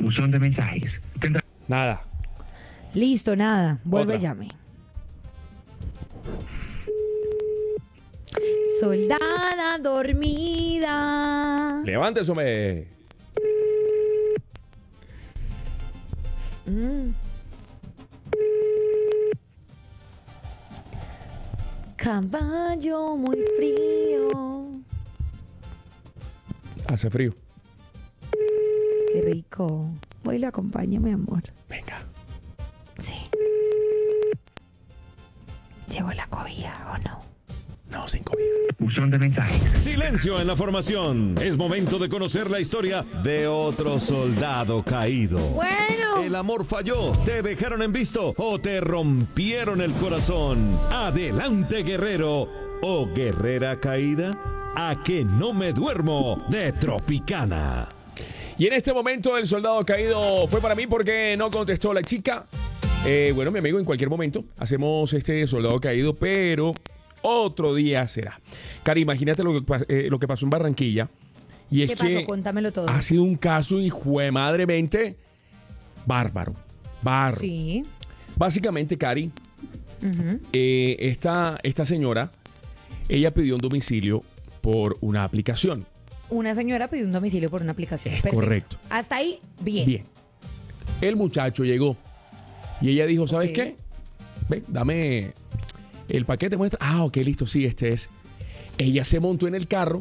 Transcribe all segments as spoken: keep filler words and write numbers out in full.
Buzón de mensajes. Tendrá... Nada. Listo, nada. Vuelve, Otra. llame. Soldada dormida. Levántese, hombre. Mm. Caballo muy frío. Hace frío. Qué rico. Voy y lo acompaño, mi amor. Venga. Sí. ¿Llegó la cobija o no? No, sin comida. Buzón de mensajes. Silencio en la formación. Es momento de conocer la historia de otro soldado caído. Bueno. El amor falló, te dejaron en visto o te rompieron el corazón. Adelante, guerrero o guerrera caída. A que no me duermo de Tropicana. Y en este momento el soldado caído fue para mí porque no contestó la chica. Eh, bueno, mi amigo, en cualquier momento hacemos este soldado caído, pero otro día será. Cari, imagínate lo que, eh, lo que pasó en Barranquilla. Y es ¿Qué pasó? que Cuéntamelo todo. ha sido un caso, hijo de madremente, bárbaro. Bárbaro. Sí. Básicamente, Cari, Uh-huh. eh, esta, esta señora, ella pidió un domicilio por una aplicación. Una señora pidió un domicilio por una aplicación. Es Perfecto. correcto. Hasta ahí, bien. Bien. El muchacho llegó y ella dijo, ¿sabes Ok. qué? Ven, dame el paquete, muestra. Ah, ok, listo, sí, este es. Ella se montó en el carro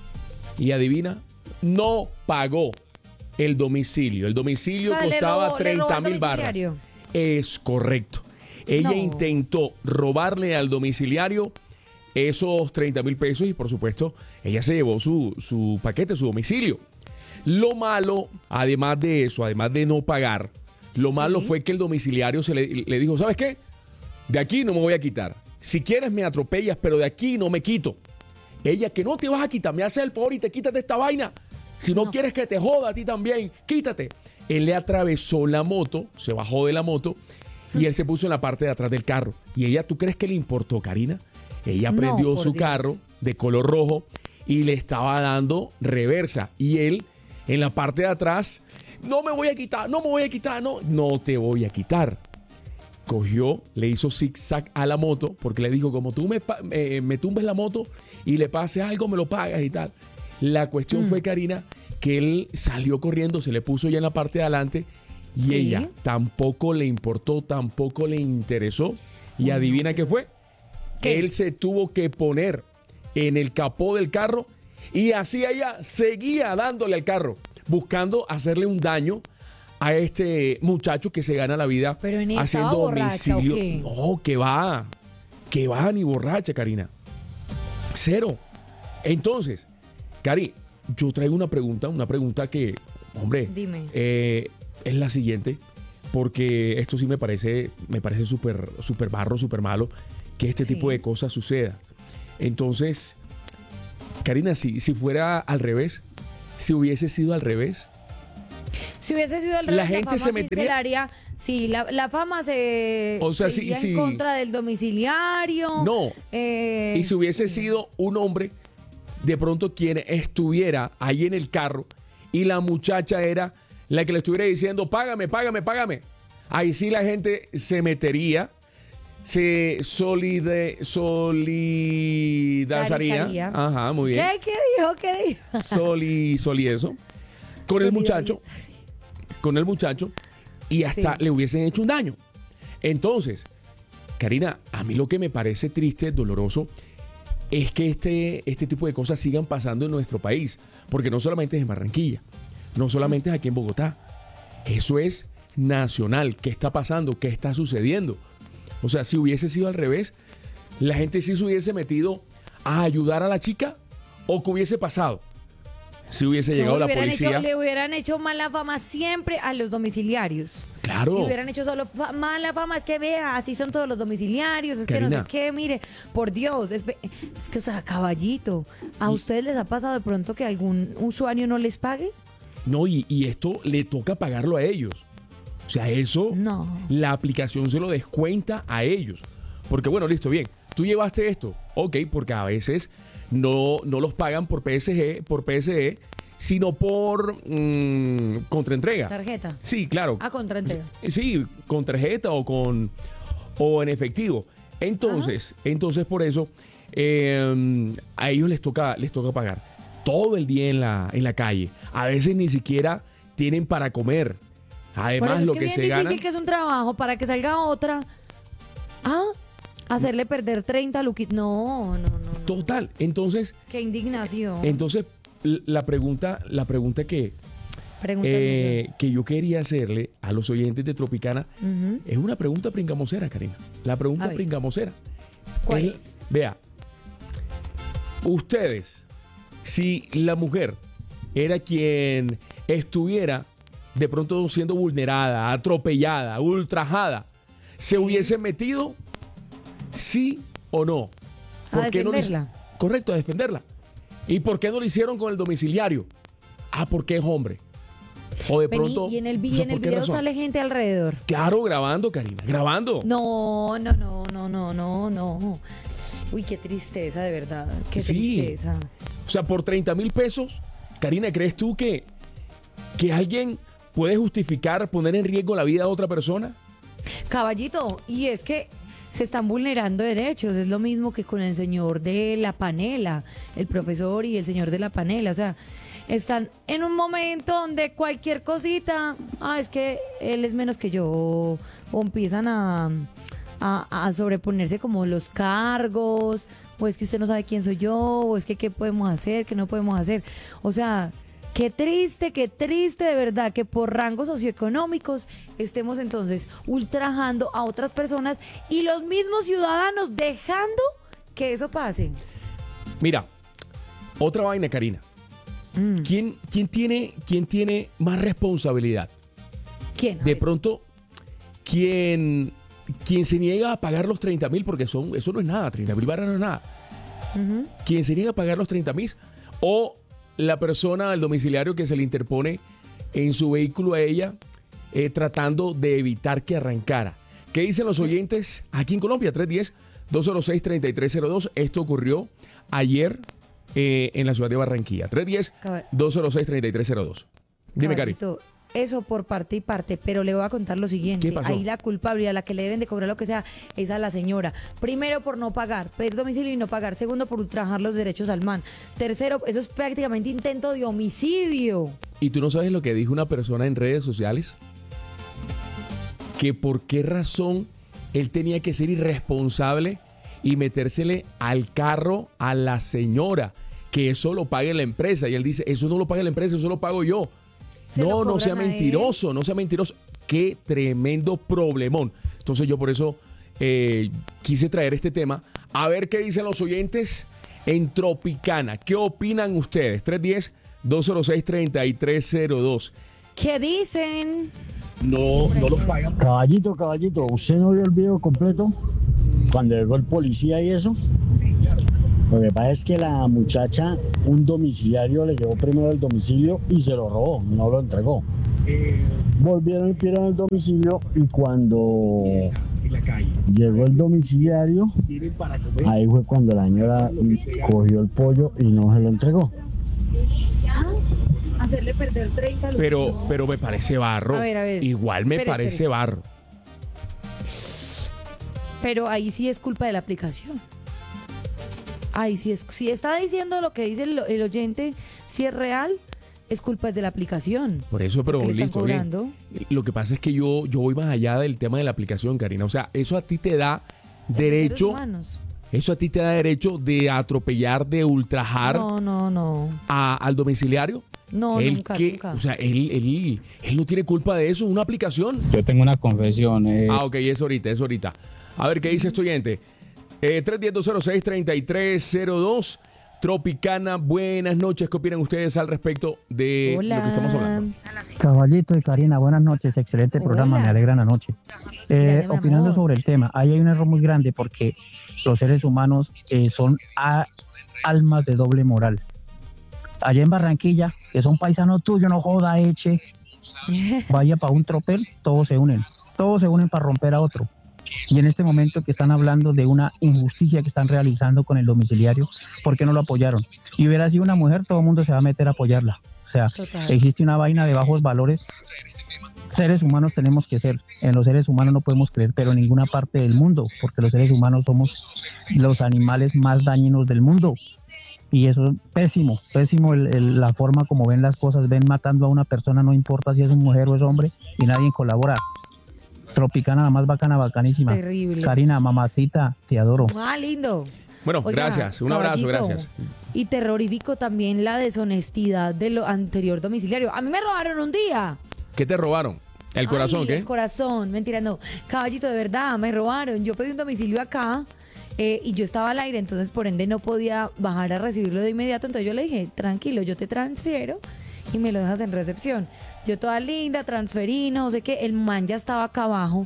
y adivina, no pagó el domicilio. El domicilio O sea, le costaba robó- le robó treinta al mil barras. domiciliario. Es correcto. Ella No. intentó robarle al domiciliario esos treinta mil pesos y por supuesto ella se llevó su, su paquete, su domicilio. Lo malo, además de eso, además de no pagar, lo Sí. malo fue que el domiciliario se le, le dijo, ¿sabes qué? De aquí no me voy a quitar. Si quieres me atropellas, pero de aquí no me quito. Ella, que no te vas a quitar, me haces el favor y te quitas de esta vaina. Si no, No. quieres que te joda a ti también, quítate. Él le atravesó la moto, se bajó de la moto y él se puso en la parte de atrás del carro. Y ella, ¿tú crees que le importó, Karina? Ella No, prendió por su Dios. carro de color rojo y le estaba dando reversa. Y él, en la parte de atrás, no me voy a quitar, no me voy a quitar, no, no te voy a quitar. Cogió, le hizo zigzag a la moto, porque le dijo, como tú me, pa- eh, me tumbes la moto y le pases algo, me lo pagas y tal. La cuestión Mm. fue, Karina, que él salió corriendo, se le puso ya en la parte de adelante y Sí. ella tampoco le importó, tampoco le interesó. Y Uy, adivina no. qué fue. ¿Qué? Él se tuvo que poner en el capó del carro y así ella seguía dándole al carro, buscando hacerle un daño a este muchacho que se gana la vida Pero en esa haciendo borracha, ¿o domicilio. qué? No, que va, que va ni borracha, Karina. Cero. Entonces, Cari, yo traigo una pregunta, una pregunta que, hombre, Dime. eh, es la siguiente, porque esto sí me parece, me parece súper, súper barro, súper malo que este Sí. tipo de cosas suceda. Entonces, Karina, si, si fuera al revés, si hubiese sido al revés, Si hubiese sido el La revés, gente fama se sí metería- la haría- sí, la, la fama se, O sea, se sí, iría sí. en contra del domiciliario. no. Eh, Y si hubiese sido un hombre, de pronto quien estuviera ahí en el carro y la muchacha era la que le estuviera diciendo, págame, págame, págame. Ahí sí la gente se metería, se solide, solidarizaría. Solidarizaría. Ajá, muy bien. ¿Qué, ¿Qué dijo? ¿Qué dijo? Soli, soli eso. Con el muchacho, con el muchacho, y hasta Sí. le hubiesen hecho un daño. Entonces, Karina, a mí lo que me parece triste, doloroso, es que este, este tipo de cosas sigan pasando en nuestro país. Porque no solamente es en Barranquilla, no solamente es aquí en Bogotá. Eso es nacional. ¿Qué está pasando? ¿Qué está sucediendo? O sea, si hubiese sido al revés, la gente sí se hubiese metido a ayudar a la chica, o qué hubiese pasado. Si hubiese llegado No, la hubieran policía. hecho- le hubieran hecho mala fama siempre a los domiciliarios. Claro. Le hubieran hecho solo fa- mala fama. Es que vea, así son todos los domiciliarios. Es que no Karina. sé qué, mire. Por Dios, es, ve- es que, o sea, caballito. ¿A ustedes les ha pasado de pronto que algún usuario no les pague? No, y, y esto le toca pagarlo a ellos. O sea, eso, No. la aplicación se lo descuenta a ellos. Porque bueno, listo, bien. Tú llevaste esto, ok, porque a veces no, no los pagan por P S G, por P S E, sino por mm, contraentrega. Tarjeta. Sí, claro. Ah, contraentrega. Sí, con tarjeta o con o en efectivo. Entonces, entonces por eso eh, a ellos les toca les toca pagar todo el día en la en la calle. A veces ni siquiera tienen para comer. Por Además, eso es lo que que bien se difícil gana. que es un trabajo para que salga otra. Ah, hacerle perder treinta luquitos. No, no, no, no. Total. Entonces, Qué indignación. entonces l- la pregunta, la pregunta que, Pregunta eh, que yo quería hacerle a los oyentes de Tropicana Ujú. es una pregunta pringamosera, Karina. La A pregunta ver. pringamosera. ¿Cuál Es- es? Vea, ustedes, si la mujer era quien estuviera de pronto siendo vulnerada, atropellada, ultrajada, ¿se hubiese metido sí o no? A no lo hic- defenderla. Correcto, a defenderla. ¿Y por qué no lo hicieron con el domiciliario? Ah, porque es hombre. O de Vení, pronto. y en el, o vi- sea, en el ¿por qué video razón? sale gente alrededor. Claro, grabando, Karina, grabando. No, no, no, no, no, no, no. Uy, qué tristeza, de verdad. Qué Sí. tristeza. O sea, por treinta mil pesos, Karina, ¿crees tú que, que alguien puede justificar poner en riesgo la vida de otra persona? Caballito, y es que se están vulnerando derechos. Es lo mismo que con el señor de la panela, el profesor y el señor de la panela. O sea, están en un momento donde cualquier cosita, ah, es que él es menos que yo, o, o empiezan a, a, a sobreponerse como los cargos, o es que usted no sabe quién soy yo, o es que qué podemos hacer, qué no podemos hacer. O sea, qué triste, qué triste de verdad que por rangos socioeconómicos estemos entonces ultrajando a otras personas y los mismos ciudadanos dejando que eso pase. Mira, otra vaina, Karina. Mm. ¿Quién, quién, tiene, ¿Quién tiene más responsabilidad? ¿Quién? A De ver. pronto, quien, quien se niega a pagar los treinta mil, porque son, eso no es nada, treinta mil barras no es nada. Ujú. Quien se niega a pagar los treinta mil, o la persona del domiciliario que se le interpone en su vehículo a ella, eh, tratando de evitar que arrancara. ¿Qué dicen los oyentes aquí en Colombia? tres uno cero, dos cero seis, tres tres cero dos. Esto ocurrió ayer eh, en la ciudad de Barranquilla. tres uno cero, Cab- dos cero seis, tres tres cero dos. Dime, Cari. Caballito, eso por parte y parte, pero le voy a contar lo siguiente. ¿Qué pasó? Ahí la culpable, a la que le deben de cobrar lo que sea, es a la señora. Primero, por no pagar, pedir domicilio y no pagar. Segundo, por ultrajar los derechos al man. Tercero, eso es prácticamente intento de homicidio. ¿Y tú no sabes lo que dijo una persona en redes sociales? Que por qué razón él tenía que ser irresponsable y metérsele al carro a la señora, que eso lo pague la empresa. Y él dice, eso no lo paga la empresa, eso lo pago yo. Se lo No, no cobran sea a él. mentiroso, no sea mentiroso. Qué tremendo problemón. Entonces yo por eso eh, quise traer este tema. A ver qué dicen los oyentes en Tropicana. ¿Qué opinan ustedes? tres uno cero, dos cero seis, tres tres cero dos. ¿Qué dicen? no, no los pagan. Caballito, caballito, ¿usted no vio el video completo? Cuando llegó el policía y eso. Lo que pasa es que la muchacha, un domiciliario le llevó primero el domicilio y se lo robó, no lo entregó. Volvieron y pidieron el domicilio y cuando En la calle. llegó el domiciliario, Tienen para comer. ahí fue cuando la señora cogió el pollo y no se lo entregó. Hacerle perder treinta Pero, pero me parece barro. A ver, a ver. Igual me Espere, parece espere. barro. Pero ahí sí es culpa de la aplicación. Ahí sí es. Si está diciendo lo que dice el, el oyente, si es real, es culpa de la aplicación. Por eso, pero Que le están listo, bien. cobrando. Lo que pasa es que yo, yo voy más allá del tema de la aplicación, Karina. O sea, eso a ti te da Seres derecho, humanos. eso a ti te da derecho de atropellar, de ultrajar No, no, no. a- al domiciliario. No, Él nunca, que- nunca. O sea, él, él, él no tiene culpa de eso, una aplicación. Yo tengo una confesión. eh, Ah, ok, es ahorita, es ahorita. A ver, ¿qué dice este oyente? Eh, tres uno cero, dos cero seis, tres tres cero dos. Tropicana, buenas noches. ¿Qué opinan ustedes al respecto de Hola. lo que estamos hablando? Caballito y Karina, buenas noches, excelente Hola. programa, me alegra la noche. Eh, Gracias, mi opinando amor. sobre el tema, ahí hay un error muy grande porque los seres humanos eh, son a- almas de doble moral. Allá en Barranquilla, que son paisanos tuyos, no joda, eche, vaya para un tropel, todos se unen, todos se unen para romper a otro. Y en este momento que están hablando de una injusticia que están realizando con el domiciliario, ¿por qué no lo apoyaron? Y hubiera sido una mujer, todo el mundo se va a meter a apoyarla. sea, Total. existe una vaina de bajos valores. Seres humanos tenemos que ser, en los seres humanos no podemos creer, pero en ninguna parte del mundo, porque los seres humanos somos los animales más dañinos del mundo. Y eso es pésimo, pésimo el, el, la forma como ven las cosas, ven matando a una persona, no importa si es mujer o es hombre, y nadie colabora. Tropicana, la más bacana, bacanísima. Terrible. Karina, mamacita, te adoro. Ah, lindo. Bueno, Oiga, gracias. Un abrazo, caballito, gracias. Y terrorífico también la deshonestidad de lo anterior domiciliario. A mí me robaron un día. ¿Qué te robaron? ¿El corazón Ay, qué? El corazón, mentira, no. Caballito, de verdad, me robaron. Yo pedí un domicilio acá eh, y yo estaba al aire, entonces por ende no podía bajar a recibirlo de inmediato. Entonces yo le dije, tranquilo, yo te transfiero y me lo dejas en recepción. Yo toda linda, transferí, no sé qué. El man ya estaba acá abajo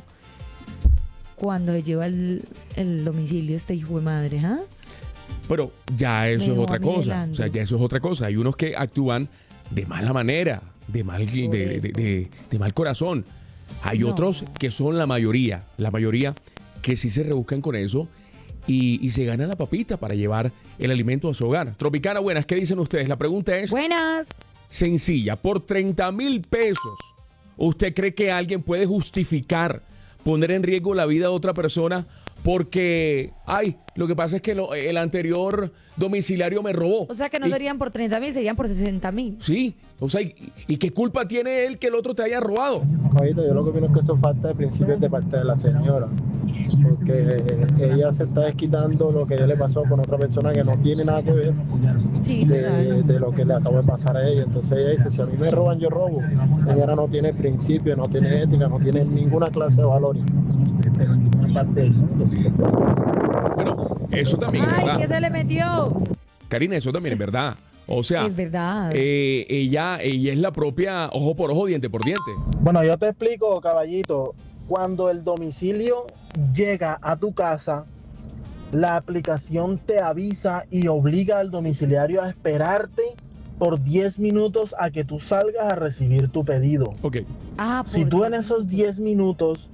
cuando se lleva el, el domicilio este hijo de madre, ¿ah? Pero ya eso Me es dejó otra a mí cosa. velando. O sea, ya eso es otra cosa. Hay unos que actúan de mala manera, de mal, de, de- de- de- de mal corazón. Hay No. otros que son la mayoría, la mayoría que sí se rebuscan con eso y, y se ganan la papita para llevar el alimento a su hogar. Tropicana, buenas, ¿qué dicen ustedes? La pregunta es Buenas. sencilla. Por treinta mil pesos, ¿usted cree que alguien puede justificar poner en riesgo la vida de otra persona porque, ay, lo que pasa es que lo- el anterior domiciliario me robó? O sea que no Y- serían por treinta mil, serían por sesenta mil. Sí, o sea, ¿y, y qué culpa tiene él que el otro te haya robado? Caballito, yo lo que opino es que eso falta de principios de parte de la señora, porque ella se está desquitando lo que ya le pasó con otra persona que no tiene nada que ver Sí, de, total. de lo que le acabó de pasar a ella. Entonces ella dice, si a mí me roban, yo robo. La señora no tiene principio, no tiene ética, no tiene ninguna clase de valores. Pero en ninguna parte del mundo. Bueno, eso también es Ay, verdad. ¿qué se le metió? Karina, eso también es verdad. O sea, Es verdad. eh, ella, ella es la propia ojo por ojo, diente por diente. Bueno, yo te explico, caballito. Cuando el domicilio llega a tu casa, la aplicación te avisa y obliga al domiciliario a esperarte por diez minutos a que tú salgas a recibir tu pedido. Ok. Ah, Si por tú en esos diez minutos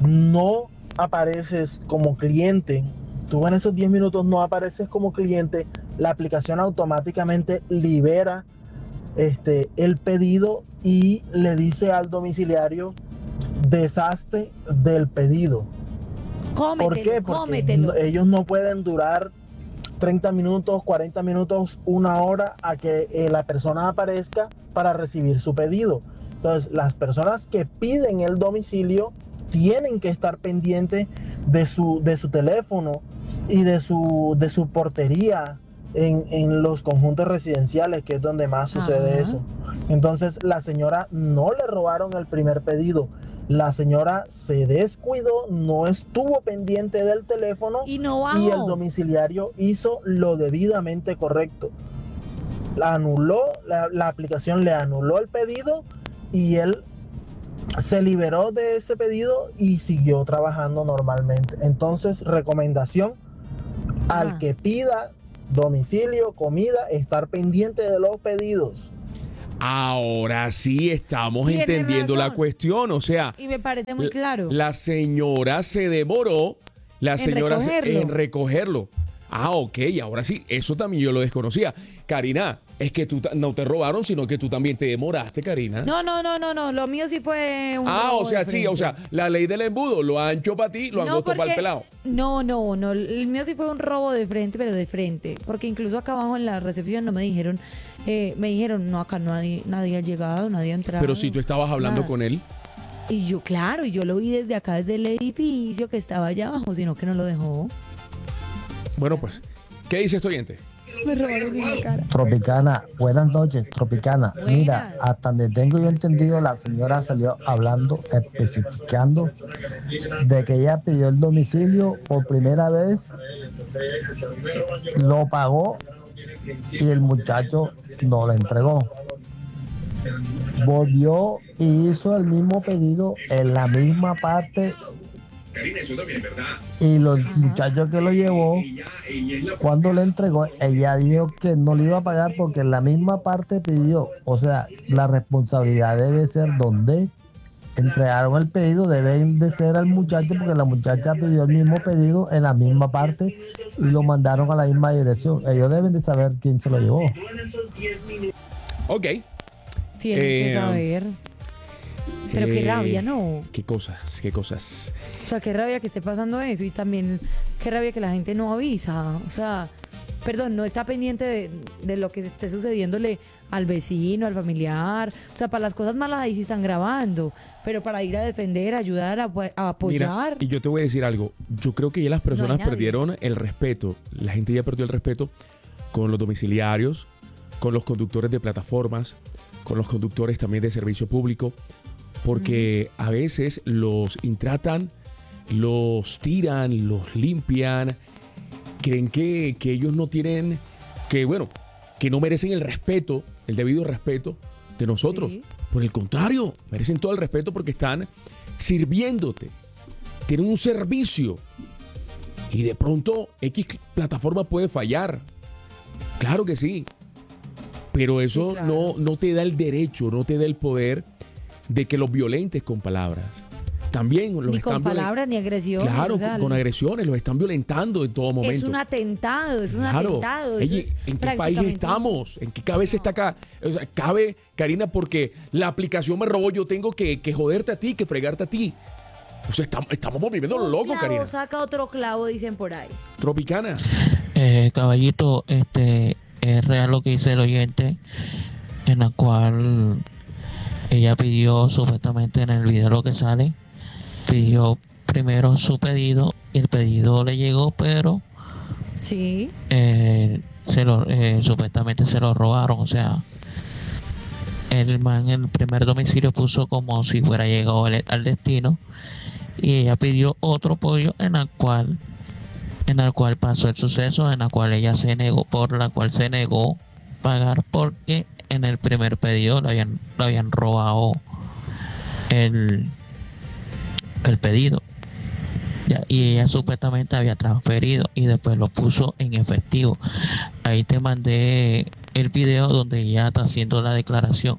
no apareces como cliente, tú en esos diez minutos no apareces como cliente, la aplicación automáticamente libera este, el pedido y le dice al domiciliario, deshazte del pedido. Cómetelo, ¿Por qué? Porque cómetelo. no- ellos no pueden durar treinta minutos, cuarenta minutos, una hora a que eh, la persona aparezca para recibir su pedido. Entonces, las personas que piden el domicilio tienen que estar pendientes de su, de su teléfono y de su, de su portería en, en los conjuntos residenciales, que es donde más sucede Ajá. eso. Entonces, la señora no le robaron el primer pedido. La señora se descuidó, no estuvo pendiente del teléfono Y no bajó. y el domiciliario hizo lo debidamente correcto. La anuló, la, la aplicación le anuló el pedido y él se liberó de ese pedido y siguió trabajando normalmente. Entonces, recomendación Ah. al que pida domicilio, comida, estar pendiente de los pedidos. Ahora sí estamos Tiene entendiendo la razón. cuestión. O sea, Y me parece muy la- claro. La señora se demoró, la En señora se- recogerlo. en recogerlo. Ah, ok, ahora sí, eso también yo lo desconocía. Karina, es que tú ta- no te robaron, sino que tú también te demoraste, Karina. No, no, no, no, no. Lo mío sí fue un ah, robo o sea, de sí, o sea, frente. la ley del embudo, lo ancho para ti, lo angosto para el pelado. No, no, no. El mío sí fue un robo de frente, pero de frente. Porque incluso acá abajo en la recepción no me dijeron, eh, me dijeron, no, acá nadie, nadie ha llegado, nadie ha entrado. Pero si tú estabas hablando nada. con él. Y yo, claro, y yo lo vi desde acá, desde el edificio que estaba allá abajo, sino que no lo dejó. Bueno, pues, ¿qué dice este oyente? Me robaron en la cara. Tropicana, buenas noches, Tropicana. Buenas. Mira, hasta donde tengo yo entendido, la señora salió hablando, especificando de que ella pidió el domicilio por primera vez, lo pagó y el muchacho no lo entregó. Volvió y hizo el mismo pedido en la misma parte y los muchachos que lo llevó, cuando le entregó, ella dijo que no le iba a pagar porque en la misma parte pidió. O sea, la responsabilidad debe ser donde entregaron el pedido, debe de ser al muchacho porque la muchacha pidió el mismo pedido en la misma parte y lo mandaron a la misma dirección. Ellos deben de saber quién se lo llevó. Ok, Tienen que Eh, saber. Pero qué Eh, rabia, ¿no? Qué cosas, qué cosas. O sea, qué rabia que esté pasando eso y también qué rabia que la gente no avisa. O sea, perdón, no está pendiente de, de lo que esté sucediéndole al vecino, al familiar. O sea, para las cosas malas ahí sí están grabando, pero para ir a defender, ayudar, a, a apoyar. Mira, y yo te voy a decir algo. Yo creo que ya las personas nadie. perdieron el respeto. La gente ya perdió el respeto con los domiciliarios, con los conductores de plataformas, con los conductores también de servicio público, porque a veces los intratan, los tiran, los limpian, creen que, que ellos no tienen, que bueno, que no merecen el respeto, el debido respeto de nosotros. Sí. Por el contrario, merecen todo el respeto porque están sirviéndote, tienen un servicio y de pronto X plataforma puede fallar. Claro que sí, pero eso Sí, claro. no, no te da el derecho, no te da el poder de que los violentes con palabras. También los Ni están con violen- palabras ni agresiones. Claro, o sea, con, con agresiones, los están violentando en todo momento. es un atentado, es un Claro. atentado. eso Oye, es ¿en qué país prácticamente- estamos? ¿En qué cabeza está acá? O sea, cabe, Karina, porque la aplicación me robó, yo tengo que, que joderte a ti, que fregarte a ti. O sea, estamos, estamos volviendo Un locos, clavo Karina. saca otro clavo, dicen por ahí. Tropicana. Eh, caballito, este es real lo que dice el oyente, en la cual ella pidió supuestamente en el video lo que sale, pidió primero su pedido y el pedido le llegó, pero Sí. eh, se lo eh, supuestamente se lo robaron. O sea, el man en el primer domicilio puso como si fuera llegado al, al destino y ella pidió otro pollo en el cual en el cual pasó el suceso, en la cual ella se negó, por la cual se negó pagar porque en el primer pedido le habían, le habían robado el, el pedido. Ya, y ella supuestamente había transferido y después lo puso en efectivo. Ahí te mandé el video donde ella está haciendo la declaración.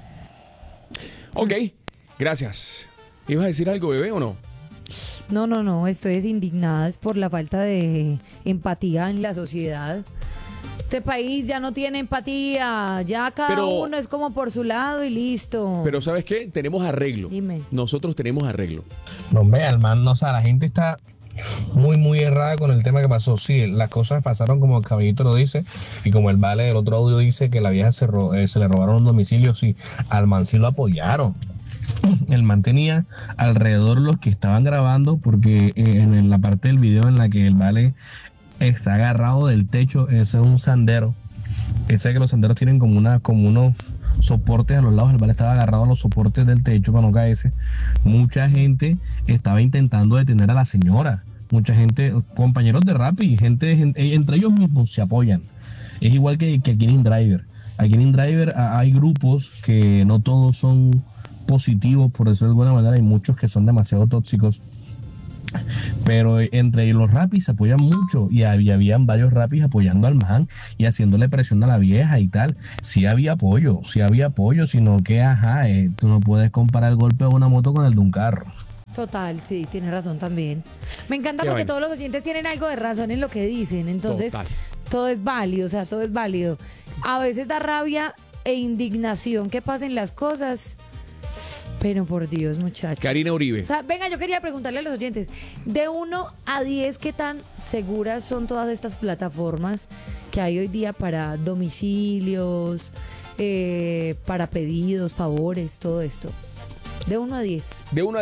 Ok, gracias. ¿Ibas a decir algo, bebé, o no? No, no, no, estoy indignada es por la falta de empatía en la sociedad. Este país ya no tiene empatía, ya cada Pero- uno es como por su lado y listo. Pero ¿sabes qué? Tenemos arreglo. Dime. Nosotros tenemos arreglo. No, vea, hermano, o sea, la gente está muy, muy errada con el tema que pasó. Sí, las cosas pasaron como el caballito lo dice y como el vale del otro audio dice que la vieja se, ro- eh, se le robaron un domicilio, sí, al man sí lo apoyaron. El man tenía alrededor los que estaban grabando porque eh, en la parte del video en la que el vale está agarrado del techo, ese es un sandero. Ese que los senderos tienen como una, como unos soportes a los lados, el vale estaba agarrado a los soportes del techo para no caerse. Mucha gente estaba intentando detener a la señora. Mucha gente, compañeros de Rappi, gente, gente entre ellos mismos se apoyan. Es igual que, que aquí en InDriver. Aquí en InDriver a- hay grupos que no todos son positivos, por decirlo de alguna manera, hay muchos que son demasiado tóxicos. Pero entre los rapis se apoyan mucho y había, habían varios rapis apoyando al man y haciéndole presión a la vieja y tal. Sí había apoyo, sí había apoyo, sino que ajá, eh, tú no puedes comparar el golpe de una moto con el de un carro. Total, sí, tienes razón también. Me encanta Qué porque vaina. todos los oyentes tienen algo de razón en lo que dicen, entonces Total. todo es válido, o sea, todo es válido. A veces da rabia e indignación que pasen las cosas, pero por Dios, muchachos. Karina Uribe. O sea, venga, yo quería preguntarle a los oyentes, de uno a diez, ¿qué tan seguras son todas estas plataformas que hay hoy día para domicilios, eh, para pedidos, favores, todo esto? De uno a diez. De una